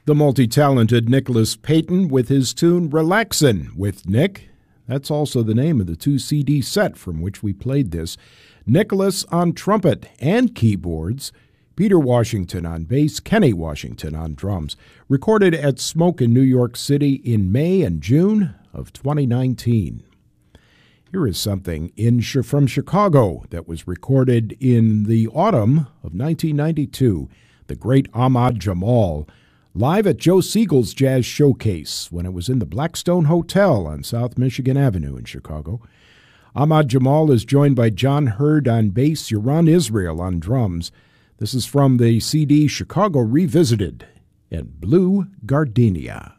The multi-talented Nicholas Payton with his tune Relaxin' with Nick. That's also the name of the 2-CD set from which we played this. Nicholas on trumpet and keyboards, Peter Washington on bass, Kenny Washington on drums. Recorded at Smoke in New York City in May and June of 2019. Here is something from Chicago that was recorded in the autumn of 1992. The great Ahmad Jamal, live at Joe Siegel's Jazz Showcase when it was in the Blackstone Hotel on South Michigan Avenue in Chicago. Ahmad Jamal is joined by John Hurd on bass, Yaron Israel on drums. This is from the CD Chicago Revisited and Blue Gardenia.